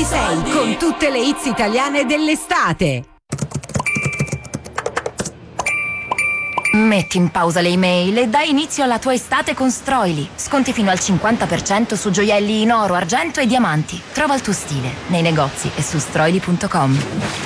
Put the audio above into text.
6 con tutte le hits italiane dell'estate. Metti in pausa le email e dai inizio alla tua estate con Stroili. Sconti fino al 50% su gioielli in oro, argento e diamanti. Trova il tuo stile nei negozi e su stroili.com.